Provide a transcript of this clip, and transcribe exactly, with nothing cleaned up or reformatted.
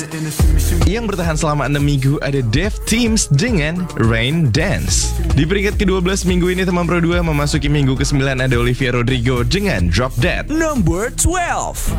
Yang bertahan selama enam minggu ada Dev Teams dengan Rain Dance. Di peringkat kedua belas minggu ini teman Pro dua memasuki minggu kesembilan ada Olivia Rodrigo dengan Drop Dead. Number twelve.